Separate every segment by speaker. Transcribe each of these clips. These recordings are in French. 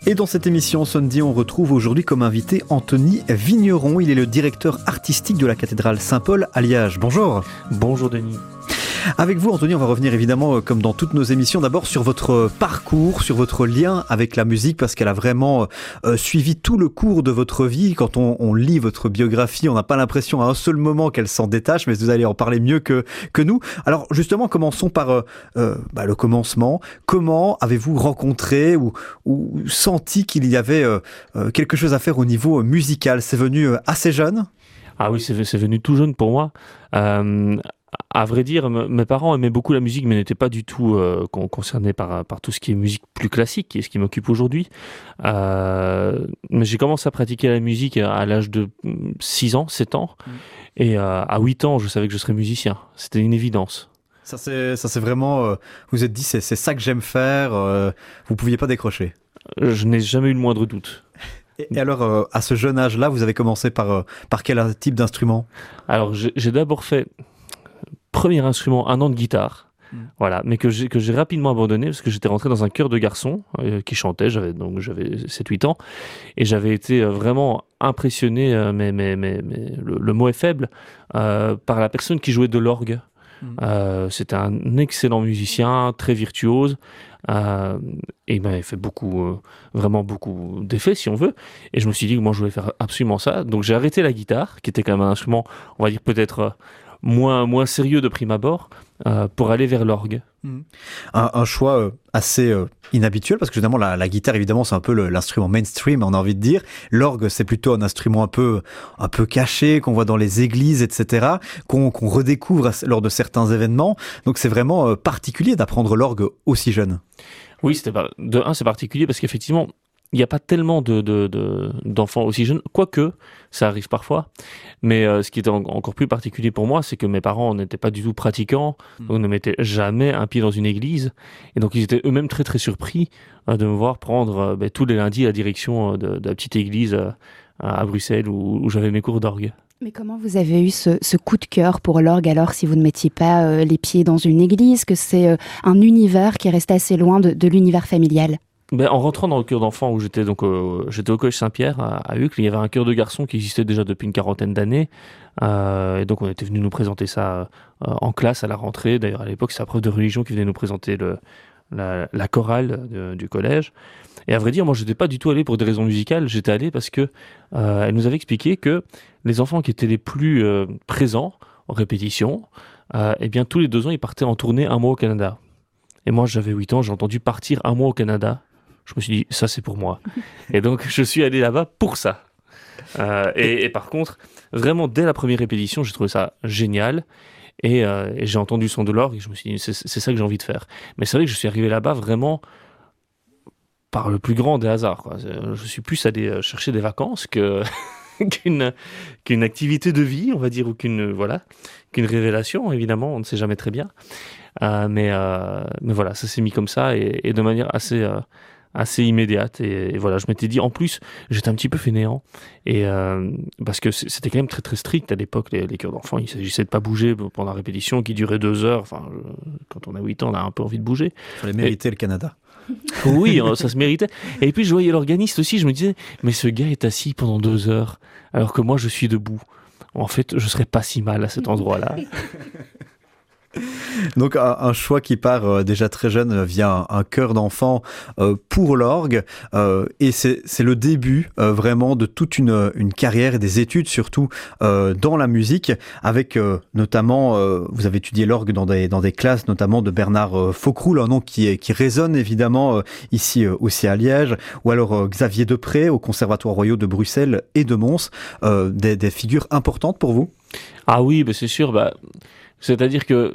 Speaker 1: Et dans cette émission Sunday, on retrouve aujourd'hui comme invité Anthony Vigneron. Il est le directeur artistique de la cathédrale Saint-Paul à Liège. Bonjour.
Speaker 2: Bonjour Denis.
Speaker 1: Avec vous Anthony, on va revenir évidemment comme dans toutes nos émissions d'abord sur votre parcours, sur votre lien avec la musique parce qu'elle a vraiment suivi tout le cours de votre vie. Quand on lit votre biographie, on n'a pas l'impression à un seul moment qu'elle s'en détache, mais vous allez en parler mieux que nous. Alors justement, commençons par le commencement. Comment avez-vous rencontré ou senti qu'il y avait quelque chose à faire au niveau musical? C'est venu assez jeune?
Speaker 2: Ah oui, c'est venu tout jeune pour moi. À vrai dire, mes parents aimaient beaucoup la musique, mais n'étaient pas du tout concernés par tout ce qui est musique plus classique, qui est ce qui m'occupe aujourd'hui. Mais j'ai commencé à pratiquer la musique à l'âge de 6 ans, 7 ans. Et à 8 ans, je savais que je serais musicien. C'était une évidence.
Speaker 1: Ça c'est vraiment... vous vous êtes dit, c'est ça que j'aime faire, vous ne pouviez pas décrocher?
Speaker 2: Je n'ai jamais eu le moindre doute.
Speaker 1: Et alors, à ce jeune âge-là, vous avez commencé par quel type d'instrument?
Speaker 2: Alors, j'ai d'abord fait... Premier instrument, 1 an de guitare, voilà, mais que j'ai rapidement abandonné parce que j'étais rentré dans un chœur de garçons qui chantait, j'avais 7-8 ans, et j'avais été vraiment impressionné, mais le mot est faible, par la personne qui jouait de l'orgue. C'était un excellent musicien, très virtuose, et il m'avait fait vraiment beaucoup d'effets si on veut, et je me suis dit que moi je voulais faire absolument ça, donc j'ai arrêté la guitare, qui était quand même un instrument, on va dire peut-être... moins sérieux de prime abord, pour aller vers l'orgue.
Speaker 1: Un choix assez inhabituel, parce que évidemment la guitare, évidemment, c'est un peu l'instrument mainstream, on a envie de dire. L'orgue, c'est plutôt un instrument un peu caché, qu'on voit dans les églises, etc., qu'on redécouvre lors de certains événements. Donc c'est vraiment particulier d'apprendre l'orgue aussi jeune.
Speaker 2: Oui, c'est particulier, parce qu'effectivement, il n'y a pas tellement d'enfants aussi jeunes, quoique ça arrive parfois. Mais ce qui était encore plus particulier pour moi, c'est que mes parents n'étaient pas du tout pratiquants, donc ne mettaient jamais un pied dans une église. Et donc ils étaient eux-mêmes très très surpris de me voir prendre tous les lundis la direction de la petite église à Bruxelles où j'avais mes cours d'orgue.
Speaker 3: Mais comment vous avez eu ce coup de cœur pour l'orgue alors si vous ne mettiez pas les pieds dans une église, que c'est un univers qui reste assez loin de l'univers familial?
Speaker 2: En rentrant dans le chœur d'enfants où j'étais au collège Saint-Pierre à Uccle, il y avait un chœur de garçons qui existait déjà depuis une 40aine d'années, et donc on était venu nous présenter ça en classe à la rentrée. D'ailleurs à l'époque c'est la prof de religion qui venait nous présenter la chorale du collège. Et à vrai dire, moi je n'étais pas du tout allé pour des raisons musicales, j'étais allé parce que elle nous avait expliqué que les enfants qui étaient les plus présents en répétition, eh bien tous les 2 ans ils partaient en tournée 1 mois au Canada. Et moi j'avais 8 ans, j'ai entendu partir 1 mois au Canada. Je me suis dit, ça c'est pour moi. Et donc je suis allé là-bas pour ça. Et par contre, vraiment dès la première répétition, j'ai trouvé ça génial. Et j'ai entendu le son de l'orgue et je me suis dit, c'est ça que j'ai envie de faire. Mais c'est vrai que je suis arrivé là-bas vraiment par le plus grand des hasards, quoi. Je suis plus allé chercher des vacances qu'une activité de vie, on va dire, ou qu'une révélation, évidemment, on ne sait jamais très bien. Mais voilà, ça s'est mis comme ça et de manière assez immédiate, et voilà, je m'étais dit, en plus j'étais un petit peu fainéant, et parce que c'était quand même très très strict à l'époque, les chœurs d'enfants, il s'agissait de pas bouger pendant la répétition qui durait 2 heures, quand on a 8 ans on a un peu envie de bouger.
Speaker 1: Il fallait mériter le Canada.
Speaker 2: Oui, ça se méritait, et puis je voyais l'organiste aussi, je me disais, mais ce gars est assis pendant 2 heures alors que moi je suis debout, en fait je serais pas si mal à cet endroit-là.
Speaker 1: Donc un choix qui part déjà très jeune via un chœur d'enfant pour l'orgue, et c'est le début vraiment de toute une carrière et des études surtout dans la musique, avec notamment vous avez étudié l'orgue dans des classes notamment de Bernard Faucroul, un nom qui résonne évidemment ici aussi à Liège, ou alors Xavier Depré au Conservatoire royal de Bruxelles et de Mons, des figures importantes pour vous?
Speaker 2: Ah oui, c'est sûr, c'est-à-dire que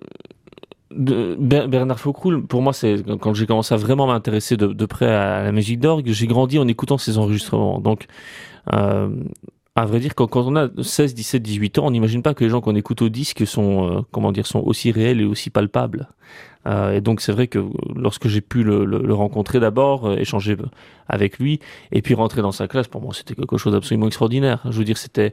Speaker 2: Bernard Faucroul, pour moi, c'est quand j'ai commencé à vraiment m'intéresser de près à la musique d'orgue, j'ai grandi en écoutant ses enregistrements. Donc, à vrai dire, quand on a 16, 17, 18 ans, on n'imagine pas que les gens qu'on écoute au disque sont aussi réels et aussi palpables. Et donc, c'est vrai que lorsque j'ai pu le rencontrer d'abord, échanger avec lui, et puis rentrer dans sa classe, pour moi, c'était quelque chose d'absolument extraordinaire. Je veux dire, c'était...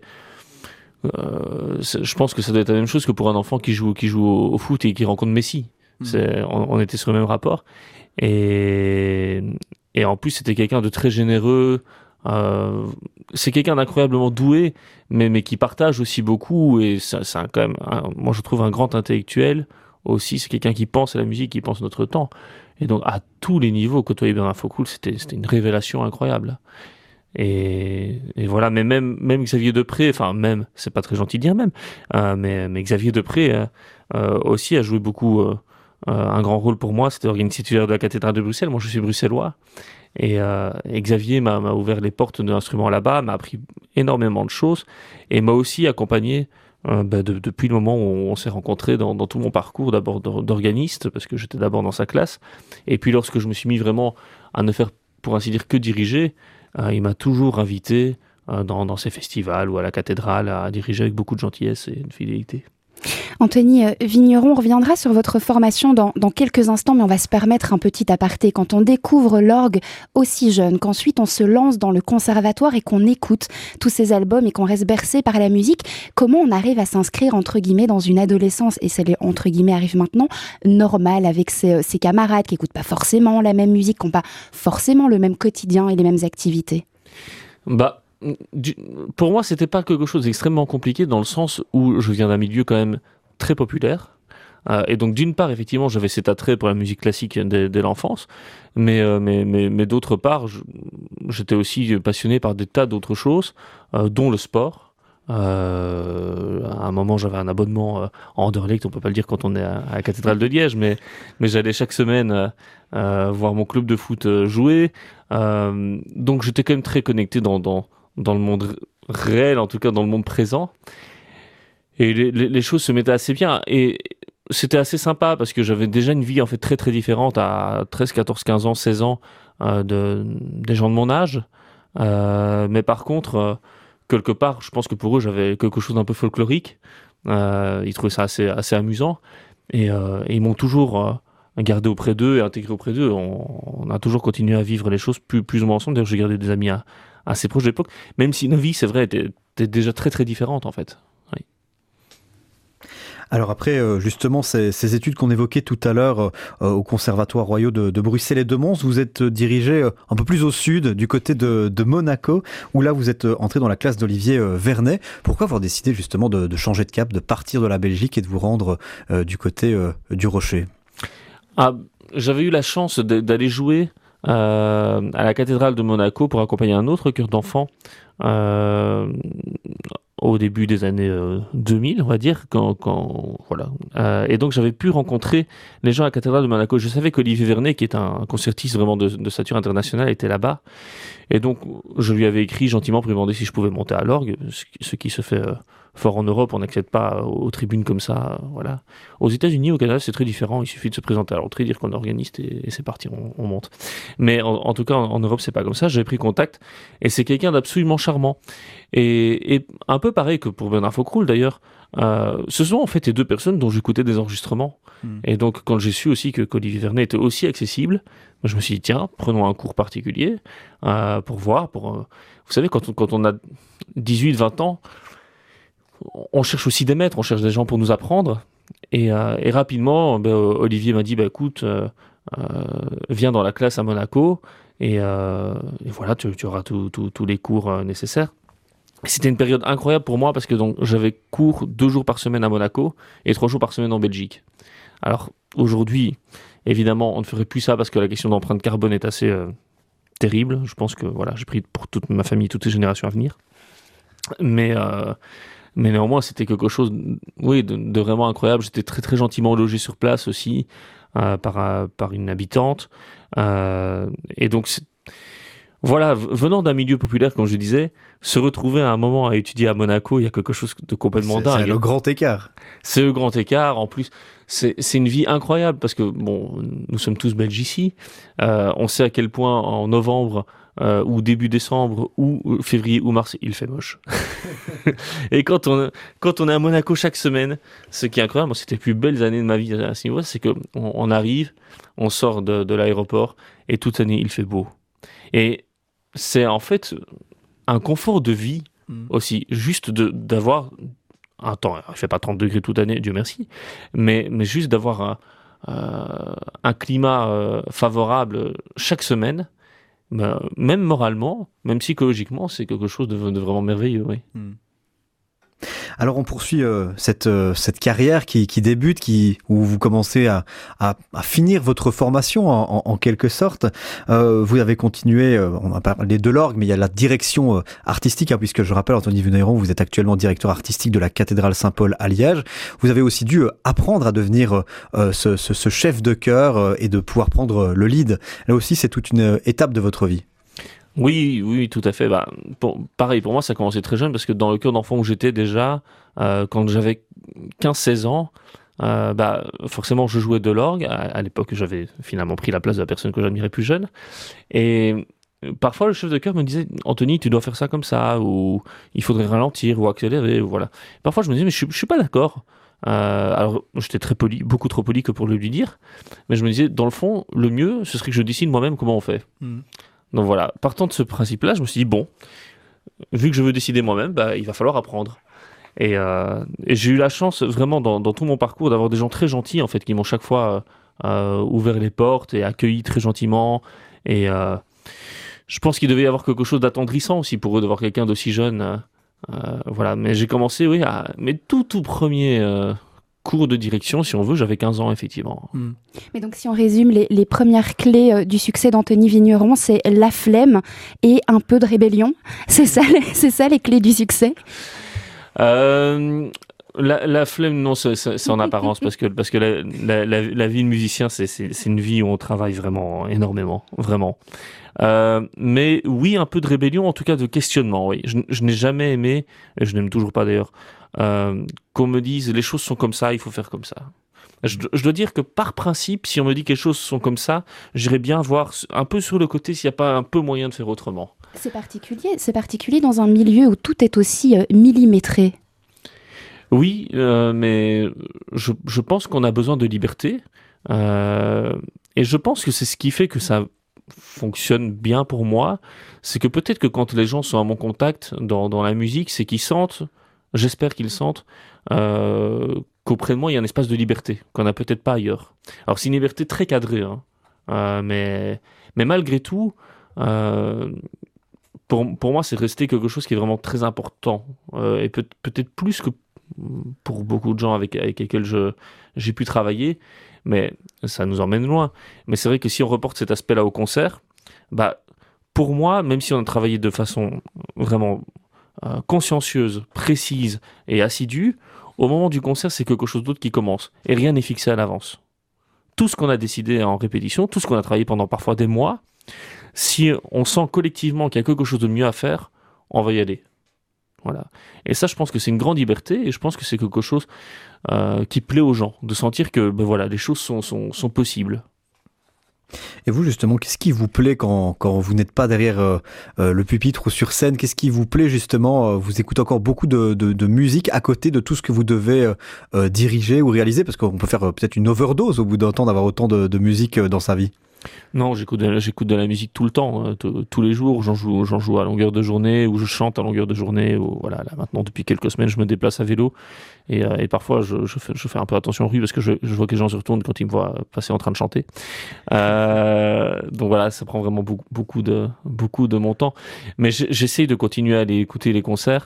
Speaker 2: je pense que ça doit être la même chose que pour un enfant qui joue au foot et qui rencontre Messi. On était sur le même rapport, et en plus, c'était quelqu'un de très généreux. C'est quelqu'un d'incroyablement doué, mais qui partage aussi beaucoup. Et c'est quand même, moi, je trouve un grand intellectuel aussi. C'est quelqu'un qui pense à la musique, qui pense notre temps. Et donc, à tous les niveaux, côtoyer Bernard Faucoul, c'était une révélation incroyable. Et voilà, mais même Xavier Depré, enfin même, c'est pas très gentil de dire même, mais Xavier Depré aussi a joué beaucoup un grand rôle pour moi. C'était organisé titulaire de la cathédrale de Bruxelles. Moi, je suis bruxellois. Et Xavier m'a ouvert les portes de l'instrument là-bas, m'a appris énormément de choses et m'a aussi accompagné depuis le moment où on s'est rencontrés dans tout mon parcours, d'abord d'organiste, parce que j'étais d'abord dans sa classe, et puis lorsque je me suis mis vraiment à ne faire, pour ainsi dire, que diriger, il m'a toujours invité dans ses festivals ou à la cathédrale à diriger avec beaucoup de gentillesse et de fidélité.
Speaker 3: Anthony Vigneron, on reviendra sur votre formation dans quelques instants, mais on va se permettre un petit aparté. Quand on découvre l'orgue aussi jeune, qu'ensuite on se lance dans le conservatoire et qu'on écoute tous ces albums et qu'on reste bercé par la musique, comment on arrive à s'inscrire entre guillemets dans une adolescence, et celle entre guillemets arrive maintenant, normale, avec ses camarades qui n'écoutent pas forcément la même musique, qui n'ont pas forcément le même quotidien et les mêmes activités?
Speaker 2: Pour moi, c'était pas quelque chose d'extrêmement compliqué dans le sens où je viens d'un milieu quand même très populaire. Et donc, d'une part, effectivement, j'avais cet attrait pour la musique classique dès l'enfance, mais d'autre part, j'étais aussi passionné par des tas d'autres choses, dont le sport. À un moment, j'avais un abonnement en Anderlecht, on peut pas le dire quand on est à la cathédrale de Liège, mais j'allais chaque semaine voir mon club de foot jouer. Donc, j'étais quand même très connecté dans le monde réel, en tout cas dans le monde présent. Et les choses se mettaient assez bien. Et c'était assez sympa parce que j'avais déjà une vie en fait très très différente à 13, 14, 15 ans, 16 ans des gens de mon âge. Mais par contre, quelque part, je pense que pour eux, j'avais quelque chose d'un peu folklorique. Ils trouvaient ça assez amusant. Et ils m'ont toujours gardé auprès d'eux et intégré auprès d'eux. On a toujours continué à vivre les choses plus ou moins ensemble. D'ailleurs, j'ai gardé des amis assez proches de l'époque, même si nos vies, c'est vrai, étaient déjà très très différentes en fait. Oui.
Speaker 1: Alors après, justement, ces études qu'on évoquait tout à l'heure au Conservatoire royal de Bruxelles et de Mons, vous êtes dirigé un peu plus au sud, du côté de Monaco, où là vous êtes entré dans la classe d'Olivier Vernet. Pourquoi avoir décidé justement de changer de cap, de partir de la Belgique et de vous rendre du côté du Rocher?
Speaker 2: J'avais eu la chance d'aller jouer à la cathédrale de Monaco pour accompagner un autre chœur d'enfants au début des années 2000, on va dire, voilà. Et donc j'avais pu rencontrer les gens à la cathédrale de Monaco. Je savais qu'Olivier Vernet, qui est un concertiste vraiment de stature internationale, était là-bas. Et donc je lui avais écrit gentiment pour lui demander si je pouvais monter à l'orgue, ce qui se fait fort en Europe. On n'accède pas aux tribunes comme ça, voilà. Aux États-Unis, au Canada, c'est très différent. Il suffit de se présenter à l'entrée, dire qu'on est organiste et c'est parti, on monte. Mais en tout cas, en Europe, c'est pas comme ça. J'avais pris contact et c'est quelqu'un d'absolument charmant. Et un peu pareil que pour Bernard Faucoul d'ailleurs, ce sont en fait les deux personnes dont j'écoutais des enregistrements. Et donc, quand j'ai su aussi qu'Olivier Vernet était aussi accessible, je me suis dit, tiens, prenons un cours particulier pour voir. Vous savez, quand on a 18, 20 ans, on cherche aussi des maîtres, on cherche des gens pour nous apprendre. Et rapidement, Olivier m'a dit, écoute, viens dans la classe à Monaco et voilà, tu auras tous les cours nécessaires. C'était une période incroyable pour moi parce que donc, j'avais cours 2 jours par semaine à Monaco et 3 jours par semaine en Belgique. Alors aujourd'hui, évidemment, on ne ferait plus ça parce que la question d'empreinte carbone est assez terrible. Je pense que voilà, j'ai pris pour toute ma famille, toutes les générations à venir. Mais néanmoins, c'était quelque chose de vraiment incroyable. J'étais très très gentiment logé sur place aussi par une habitante. Et donc, voilà, venant d'un milieu populaire, comme je disais, se retrouver à un moment à étudier à Monaco, il y a quelque chose de complètement dingue.
Speaker 1: C'est le grand écart.
Speaker 2: C'est le grand écart. En plus, c'est une vie incroyable parce que, bon, nous sommes tous belges ici. On sait à quel point en novembre ou début décembre ou février ou mars, il fait moche. Et quand on est à Monaco chaque semaine, ce qui est incroyable, moi, c'était les plus belles années de ma vie à ce niveau, c'est qu'on arrive, on sort de l'aéroport et toute l'année, il fait beau. Et c'est en fait un confort de vie aussi, juste d'avoir un temps, il ne fait pas 30 degrés toute l'année, Dieu merci, mais juste d'avoir un climat favorable chaque semaine, même moralement, même psychologiquement, c'est quelque chose de vraiment merveilleux, oui.
Speaker 1: Alors on poursuit cette carrière qui débute, où vous commencez à finir votre formation en quelque sorte. Vous avez continué, on a parlé de l'orgue, mais il y a la direction artistique, puisque je rappelle, Anthony Vigneron, vous êtes actuellement directeur artistique de la cathédrale Saint-Paul à Liège. Vous avez aussi dû apprendre à devenir ce chef de chœur et de pouvoir prendre le lead. Là aussi, c'est toute une étape de votre vie.
Speaker 2: Oui, tout à fait. Pareil, pour moi, ça a commencé très jeune parce que dans le chœur d'enfant où j'étais déjà, quand j'avais 15-16 ans, forcément, je jouais de l'orgue. À l'époque, j'avais finalement pris la place de la personne que j'admirais plus jeune. Et parfois, le chef de chœur me disait « Anthony, tu dois faire ça comme ça » ou « Il faudrait ralentir ou accélérer ». Voilà. Parfois, je me disais « Mais je suis pas d'accord ». Alors, j'étais très poli, beaucoup trop poli que pour le lui dire. Mais je me disais, dans le fond, le mieux, ce serait que je décide moi-même comment on fait. Donc voilà, partant de ce principe-là, je me suis dit, bon, vu que je veux décider moi-même, il va falloir apprendre. Et j'ai eu la chance, vraiment, dans tout mon parcours, d'avoir des gens très gentils, en fait, qui m'ont chaque fois ouvert les portes et accueilli très gentiment. Et je pense qu'il devait y avoir quelque chose d'attendrissant aussi pour eux, de voir quelqu'un d'aussi jeune. Voilà, mais j'ai commencé, oui, mes tout premiers cours de direction, si on veut, j'avais 15 ans, effectivement.
Speaker 3: Mais donc, si on résume les premières clés du succès d'Anthony Vigneron, c'est la flemme et un peu de rébellion. C'est ça les clés du succès.
Speaker 2: La flemme, non, c'est en apparence, parce que la vie de musicien, c'est une vie où on travaille vraiment énormément, vraiment. Mais oui, un peu de rébellion, en tout cas de questionnement, oui. Je n'ai jamais aimé, et je n'aime toujours pas d'ailleurs, qu'on me dise les choses sont comme ça, il faut faire comme ça. Je dois dire que par principe, si on me dit que les choses sont comme ça, j'irais bien voir un peu sur le côté s'il n'y a pas un peu moyen de faire autrement.
Speaker 3: C'est particulier dans un milieu où tout est aussi millimétré.
Speaker 2: Oui, mais je pense qu'on a besoin de liberté, et je pense que c'est ce qui fait que ça fonctionne bien pour moi, c'est que peut-être que quand les gens sont à mon contact dans la musique, c'est qu'ils sentent, j'espère qu'ils sentent, qu'auprès de moi il y a un espace de liberté qu'on n'a peut-être pas ailleurs. Alors c'est une liberté très cadrée, mais malgré tout, pour moi c'est resté quelque chose qui est vraiment très important, et peut-être plus que pour beaucoup de gens avec lesquels j'ai pu travailler, mais ça nous emmène loin. Mais c'est vrai que si on reporte cet aspect-là au concert, pour moi, même si on a travaillé de façon vraiment consciencieuse, précise et assidue, au moment du concert, c'est quelque chose d'autre qui commence. Et rien n'est fixé à l'avance. Tout ce qu'on a décidé en répétition, tout ce qu'on a travaillé pendant parfois des mois, si on sent collectivement qu'il y a quelque chose de mieux à faire, on va y aller. Voilà. Et ça, je pense que c'est une grande liberté, et je pense que c'est quelque chose qui plaît aux gens, de sentir que voilà, les choses sont possibles.
Speaker 1: Et vous, justement, qu'est-ce qui vous plaît quand vous n'êtes pas derrière le pupitre ou sur scène? Qu'est-ce qui vous plaît, justement? Vous écoutez encore beaucoup de musique à côté de tout ce que vous devez diriger ou réaliser, parce qu'on peut faire peut-être une overdose au bout d'un temps d'avoir autant de musique dans sa vie.
Speaker 2: Non, j'écoute de la musique tout le temps, tous les jours. J'en joue à longueur de journée, ou je chante à longueur de journée. Ou voilà, là maintenant depuis quelques semaines, je me déplace à vélo, et parfois je fais un peu attention en rue parce que je vois que les gens se retournent quand ils me voient passer en train de chanter. Donc voilà, ça prend vraiment beaucoup de mon temps. Mais j'essaye de continuer à aller écouter les concerts.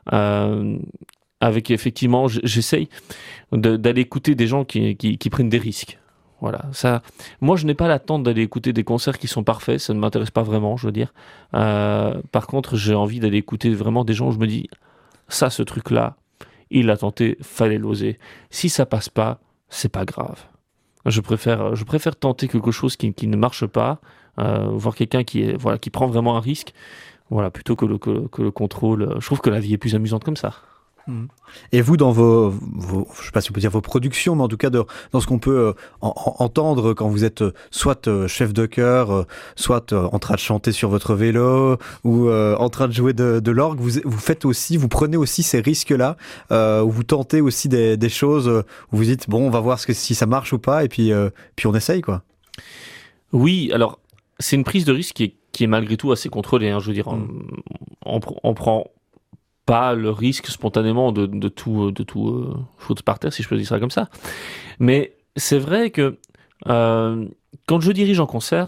Speaker 2: Avec effectivement, j'essaye d'aller écouter des gens qui prennent des risques. Voilà, ça. Moi, je n'ai pas l'attente d'aller écouter des concerts qui sont parfaits, ça ne m'intéresse pas vraiment, je veux dire. Par contre, j'ai envie d'aller écouter vraiment des gens où je me dis, ça, ce truc-là, il l'a tenté, fallait l'oser. Si ça passe pas, c'est pas grave. Je préfère tenter quelque chose qui ne marche pas, voir quelqu'un qui prend vraiment un risque, voilà, plutôt que le contrôle. Je trouve que la vie est plus amusante comme ça.
Speaker 1: Et vous, dans je sais pas si on peut dire vos productions, mais en tout cas dans ce qu'on peut entendre quand vous êtes soit chef de chœur, soit en train de chanter sur votre vélo, ou en train de jouer de l'orgue, vous prenez aussi ces risques-là, où vous tentez aussi des choses, où vous dites bon, on va voir si ça marche ou pas, et puis on essaye, quoi.
Speaker 2: Oui, alors c'est une prise de risque qui est malgré tout assez contrôlée, hein, je veux dire, on prend pas le risque spontanément de tout foutre par terre, si je peux dire ça comme ça. Mais c'est vrai que quand je dirige en concert,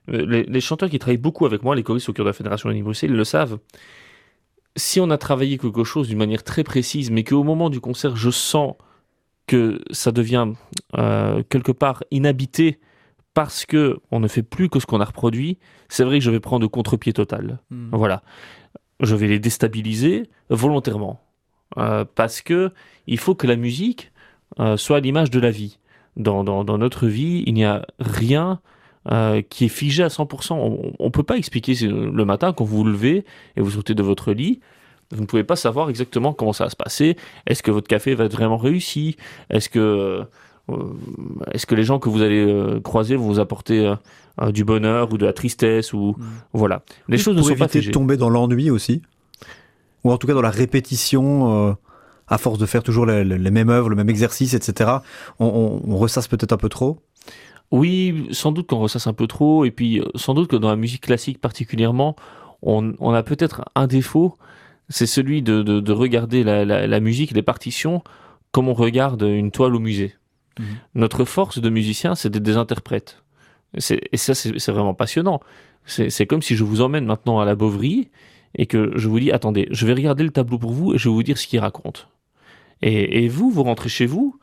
Speaker 2: les chanteurs qui travaillent beaucoup avec moi, les choristes au cœur de la Fédération Wallonie-Bruxelles, ils le savent. Si on a travaillé quelque chose d'une manière très précise, mais qu'au moment du concert, je sens que ça devient quelque part inhabité parce que on ne fait plus que ce qu'on a reproduit, c'est vrai que je vais prendre le contre-pied total. Voilà. Je vais les déstabiliser volontairement. Parce que il faut que la musique soit à l'image de la vie. Dans notre vie, il n'y a rien qui est figé à 100%. On ne peut pas expliquer le matin quand vous vous levez et vous sortez de votre lit. Vous ne pouvez pas savoir exactement comment ça va se passer. Est-ce que votre café va être vraiment réussi ? Est-ce que les gens que vous allez croiser vont vous apporter du bonheur ou de la tristesse ou voilà. Les choses ne sont pas figées.
Speaker 1: Pour éviter de tomber dans l'ennui aussi, ou en tout cas dans la répétition, à force de faire toujours les mêmes œuvres, le même exercice, etc. On ressasse peut-être un peu trop.
Speaker 2: Oui, sans doute qu'on ressasse un peu trop, et puis sans doute que dans la musique classique particulièrement, on a peut-être un défaut, c'est celui de regarder la musique, les partitions, comme on regarde une toile au musée. Notre force de musicien, c'est d'être des interprètes. Et ça, c'est vraiment passionnant. C'est comme si je vous emmène maintenant à la Bovry et que je vous dis, attendez, je vais regarder le tableau pour vous et je vais vous dire ce qu'il raconte. Et vous rentrez chez vous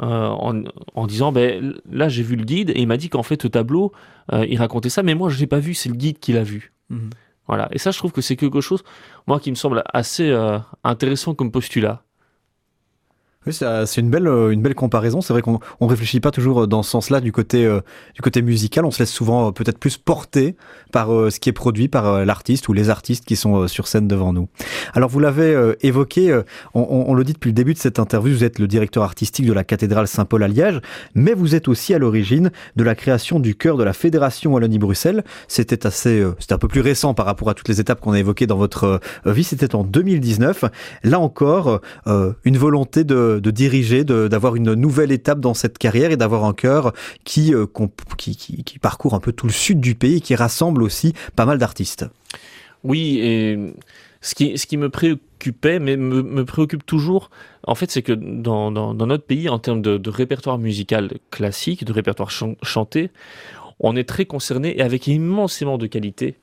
Speaker 2: en disant, ben, là j'ai vu le guide et il m'a dit qu'en fait le tableau, il racontait ça, mais moi je ne l'ai pas vu, c'est le guide qui l'a vu. Voilà. Et ça, je trouve que c'est quelque chose, moi, qui me semble assez intéressant comme postulat.
Speaker 1: Oui, c'est une belle comparaison. C'est vrai qu'on réfléchit pas toujours dans ce sens-là du côté musical. On se laisse souvent peut-être plus porter par ce qui est produit par l'artiste ou les artistes qui sont sur scène devant nous. Alors vous l'avez évoqué, on le dit depuis le début de cette interview, vous êtes le directeur artistique de la cathédrale Saint-Paul à Liège, mais vous êtes aussi à l'origine de la création du chœur de la Fédération Wallonie-Bruxelles. C'était un peu plus récent par rapport à toutes les étapes qu'on a évoquées dans votre vie. C'était en 2019. Là encore, une volonté de diriger, d'avoir une nouvelle étape dans cette carrière et d'avoir un chœur qui parcourt un peu tout le sud du pays et qui rassemble aussi pas mal d'artistes.
Speaker 2: Oui, et ce qui me préoccupait, mais me préoccupe toujours, en fait, c'est que dans notre pays, en termes de répertoire musical classique, de répertoire chanté, on est très concerné et avec immensément de qualité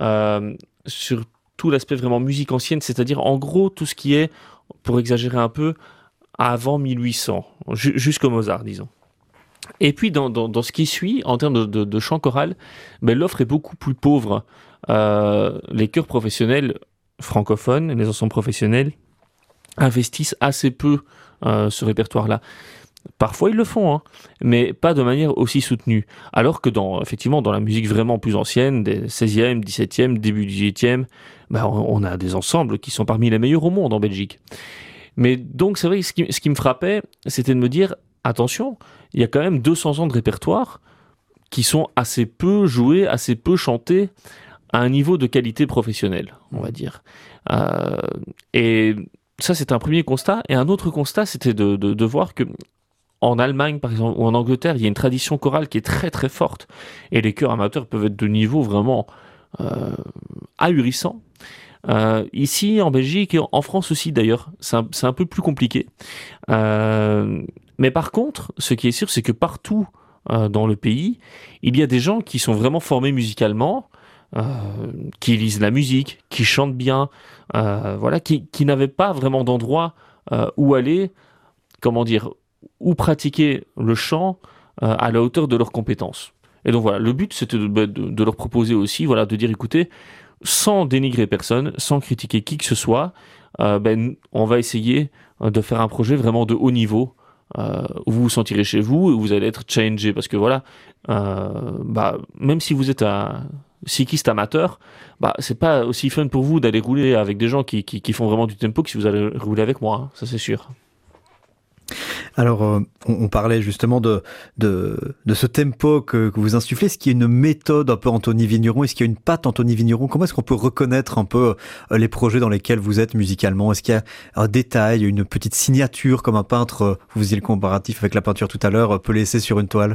Speaker 2: sur tout l'aspect vraiment musique ancienne, c'est-à-dire en gros tout ce qui est, pour exagérer un peu, avant 1800, jusqu'au Mozart, disons. Et puis, dans ce qui suit, en termes de chant choral, ben, l'offre est beaucoup plus pauvre. Les chœurs professionnels francophones, les ensembles professionnels, investissent assez peu ce répertoire-là. Parfois, ils le font, hein, mais pas de manière aussi soutenue. Alors que, effectivement, dans la musique vraiment plus ancienne, des 16e, 17e, début 18e, ben, on a des ensembles qui sont parmi les meilleurs au monde en Belgique. Mais donc, c'est vrai que ce qui me frappait, c'était de me dire, attention, il y a quand même 200 ans de répertoire qui sont assez peu joués, assez peu chantés à un niveau de qualité professionnelle, on va dire. Et ça, c'était un premier constat. Et un autre constat, c'était de voir que en Allemagne, par exemple, ou en Angleterre, il y a une tradition chorale qui est très très forte. Et les chœurs amateurs peuvent être de niveau vraiment ahurissant. Ici, en Belgique et en France aussi d'ailleurs, c'est un peu plus compliqué. Mais par contre, ce qui est sûr, c'est que partout dans le pays, il y a des gens qui sont vraiment formés musicalement, qui lisent la musique, qui chantent bien, voilà, qui n'avaient pas vraiment d'endroit où aller, où pratiquer le chant à la hauteur de leurs compétences. Et donc voilà, le but c'était de leur proposer aussi, voilà, de dire écoutez, sans dénigrer personne, sans critiquer qui que ce soit, on va essayer de faire un projet vraiment de haut niveau, où vous vous sentirez chez vous, où vous allez être challengé, parce que voilà, même si vous êtes un cycliste amateur, c'est pas aussi fun pour vous d'aller rouler avec des gens qui font vraiment du tempo que si vous allez rouler avec moi, hein, ça c'est sûr.
Speaker 1: Alors, on parlait justement de ce tempo que vous insufflez. Est-ce qu'il y a une méthode un peu Anthony Vigneron? Est-ce qu'il y a une patte Anthony Vigneron? Comment est-ce qu'on peut reconnaître un peu les projets dans lesquels vous êtes musicalement? Est-ce qu'il y a un détail, une petite signature comme un peintre, vous faisiez le comparatif avec la peinture tout à l'heure, peut laisser sur une toile?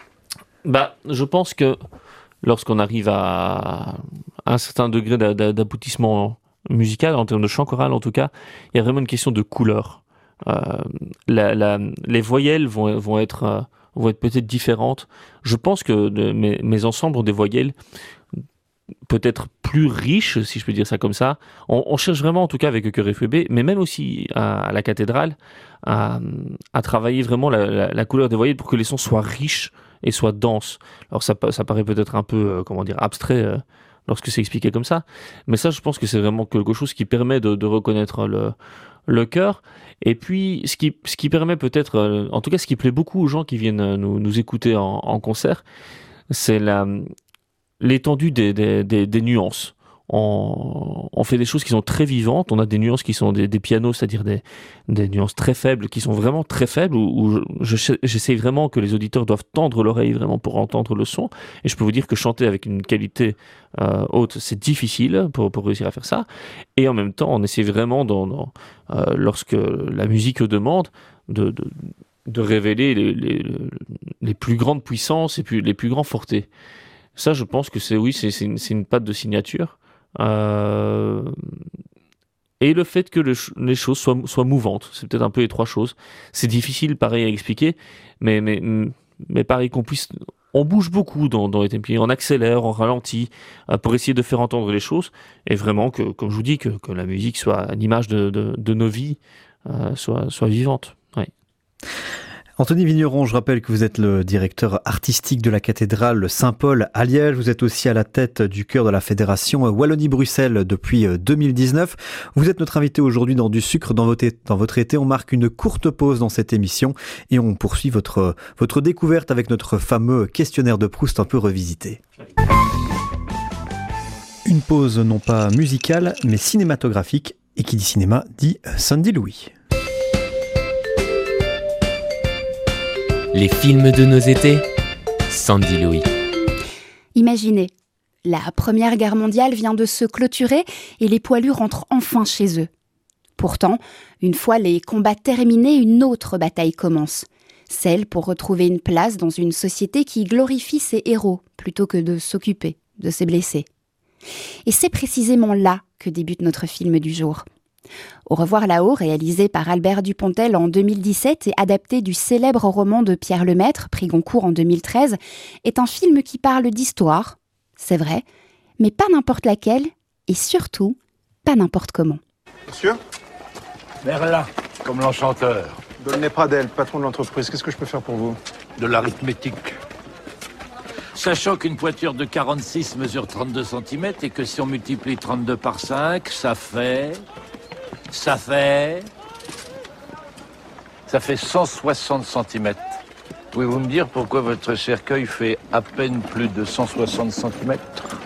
Speaker 2: Je pense que lorsqu'on arrive à un certain degré d'aboutissement musical, en termes de chant choral en tout cas, il y a vraiment une question de couleur. Les voyelles vont être vont être peut-être différentes. Je pense que mes ensembles ont des voyelles peut-être plus riches, si je peux dire ça comme ça. On cherche vraiment, en tout cas avec le chœur FEB, mais même aussi à la cathédrale, à travailler vraiment la couleur des voyelles pour que les sons soient riches et soient denses. Alors ça paraît peut-être un peu, abstrait lorsque c'est expliqué comme ça, mais ça, je pense que c'est vraiment quelque chose qui permet de reconnaître le chœur. Et puis, ce qui permet peut-être, en tout cas, ce qui plaît beaucoup aux gens qui viennent nous écouter en concert, c'est l'étendue des nuances. On fait des choses qui sont très vivantes. On a des nuances qui sont des pianos, c'est-à-dire des nuances très faibles, qui sont vraiment très faibles, où j'essaye vraiment que les auditeurs doivent tendre l'oreille vraiment pour entendre le son. Et je peux vous dire que chanter avec une qualité haute, c'est difficile pour réussir à faire ça. Et en même temps, on essaie vraiment, lorsque la musique le demande, de révéler les plus grandes puissances et puis les plus grands fortés. Ça, je pense que c'est une patte de signature. Et le fait que les choses soient mouvantes, c'est peut-être un peu les trois choses. C'est difficile, pareil, à expliquer, mais pareil on bouge beaucoup dans les tempi, on accélère, on ralentit, pour essayer de faire entendre les choses, et vraiment que, comme je vous dis, que la musique soit à l'image de nos vies, soit vivante. Ouais.
Speaker 1: Anthony Vigneron, je rappelle que vous êtes le directeur artistique de la cathédrale Saint-Paul à Liège. Vous êtes aussi à la tête du chœur de la fédération Wallonie-Bruxelles depuis 2019. Vous êtes notre invité aujourd'hui dans Du Sucre dans votre été. On marque une courte pause dans cette émission et on poursuit votre découverte avec notre fameux questionnaire de Proust un peu revisité. Une pause non pas musicale mais cinématographique, et qui dit cinéma dit Sandy Louis.
Speaker 4: Les films de nos étés, Sandy Louis.
Speaker 3: Imaginez, la Première Guerre mondiale vient de se clôturer et les poilus rentrent enfin chez eux. Pourtant, une fois les combats terminés, une autre bataille commence. Celle pour retrouver une place dans une société qui glorifie ses héros plutôt que de s'occuper de ses blessés. Et c'est précisément là que débute notre film du jour. Au revoir là-haut, réalisé par Albert Dupontel en 2017 et adapté du célèbre roman de Pierre Lemaitre, prix Goncourt en 2013, est un film qui parle d'histoire, c'est vrai, mais pas n'importe laquelle et surtout pas n'importe comment.
Speaker 5: Monsieur ?
Speaker 6: Merlin, comme l'enchanteur.
Speaker 5: Dolnay Pradel, patron de l'entreprise. Qu'est-ce que je peux faire pour vous ?
Speaker 6: De l'arithmétique. Sachant qu'une pointure de 46 mesure 32 cm et que si on multiplie 32 par 5, ça fait 160 cm. Pouvez-vous me dire pourquoi votre cercueil fait à peine plus de 160 cm ?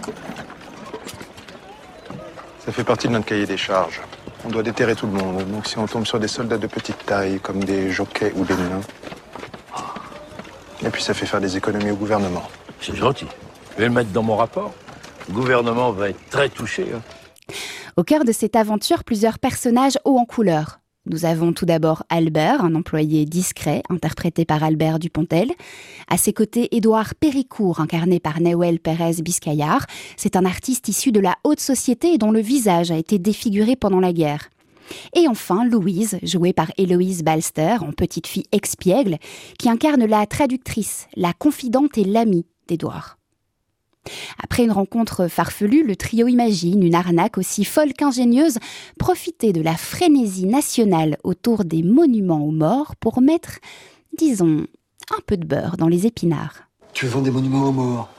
Speaker 5: Ça fait partie de notre cahier des charges. On doit déterrer tout le monde. Donc si on tombe sur des soldats de petite taille, comme des jockeys ou des nains, et puis ça fait faire des économies au gouvernement.
Speaker 6: C'est gentil. Je vais le mettre dans mon rapport. Le gouvernement va être très touché.
Speaker 3: Au cœur de cette aventure, plusieurs personnages hauts en couleur. Nous avons tout d'abord Albert, un employé discret, interprété par Albert Dupontel. À ses côtés, Édouard Péricourt, incarné par Newell Pérez Biscayar. C'est un artiste issu de la haute société et dont le visage a été défiguré pendant la guerre. Et enfin, Louise, jouée par Héloïse Balster, en petite fille expiègle, qui incarne la traductrice, la confidente et l'amie d'Édouard. Après une rencontre farfelue, le trio imagine une arnaque aussi folle qu'ingénieuse, profiter de la frénésie nationale autour des monuments aux morts pour mettre, disons, un peu de beurre dans les épinards.
Speaker 7: Tu veux vendre des monuments aux morts?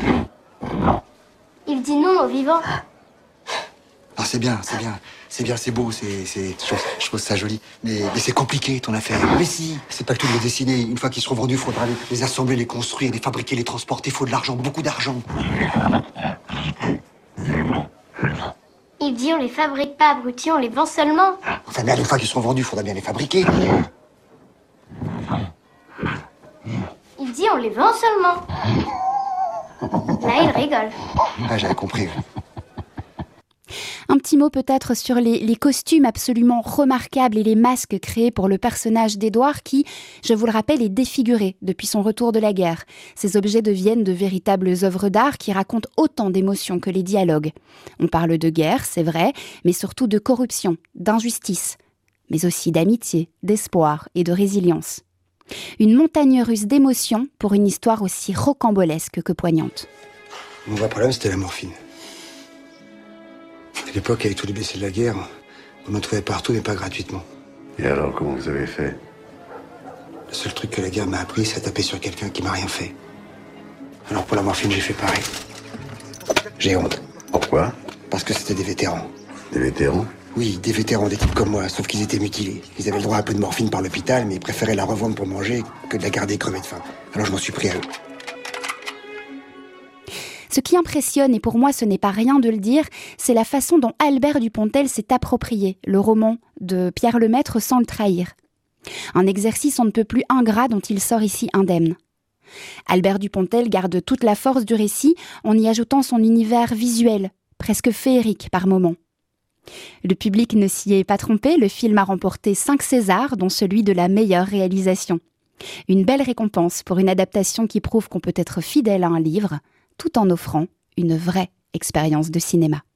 Speaker 8: Il dit non aux vivants.
Speaker 7: Ah, c'est bien, c'est beau, je trouve ça joli. Mais c'est compliqué, ton affaire. Mais si, c'est pas le tout de les dessiner. Une fois qu'ils seront vendus, il faudra les assembler, les construire, les fabriquer, les transporter. Il faut de l'argent, beaucoup d'argent.
Speaker 8: Il dit on les fabrique pas, abrutis, on les vend seulement.
Speaker 7: Enfin, mais une fois qu'ils seront vendus, il faudra bien les fabriquer.
Speaker 8: Il dit on les vend seulement. Là, il rigole.
Speaker 7: Ah, j'avais compris.
Speaker 3: Un petit mot peut-être sur les costumes absolument remarquables et les masques créés pour le personnage d'Édouard qui, je vous le rappelle, est défiguré depuis son retour de la guerre. Ces objets deviennent de véritables œuvres d'art qui racontent autant d'émotions que les dialogues. On parle de guerre, c'est vrai, mais surtout de corruption, d'injustice, mais aussi d'amitié, d'espoir et de résilience. Une montagne russe d'émotions pour une histoire aussi rocambolesque que poignante.
Speaker 7: Mon vrai problème, c'était la morphine. À l'époque, avec tous les blessés de la guerre, on en trouvait partout, mais pas gratuitement.
Speaker 9: Et alors, comment vous avez fait?
Speaker 7: Le seul truc que la guerre m'a appris, c'est à taper sur quelqu'un qui m'a rien fait. Alors pour la morphine, j'ai fait pareil. J'ai honte.
Speaker 9: Pourquoi?
Speaker 7: Parce que c'était des vétérans.
Speaker 9: Des vétérans?
Speaker 7: Oui, des vétérans, des types comme moi, sauf qu'ils étaient mutilés. Ils avaient le droit à un peu de morphine par l'hôpital, mais ils préféraient la revendre pour manger que de la garder crevée de faim. Alors je m'en suis pris à eux.
Speaker 3: Ce qui impressionne, et pour moi ce n'est pas rien de le dire, c'est la façon dont Albert Dupontel s'est approprié le roman de Pierre Lemaître sans le trahir. Un exercice on ne peut plus ingrat dont il sort ici indemne. Albert Dupontel garde toute la force du récit en y ajoutant son univers visuel, presque féerique par moments. Le public ne s'y est pas trompé, le film a remporté 5 Césars, dont celui de la meilleure réalisation. Une belle récompense pour une adaptation qui prouve qu'on peut être fidèle à un livre, tout en offrant une vraie expérience de cinéma.